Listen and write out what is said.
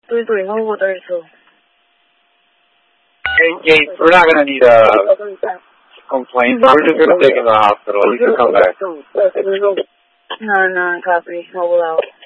no, there's so. Hey, we're not going to need a complaint. We're just going to take him to the hospital. He can come back. No, copy. Hold out.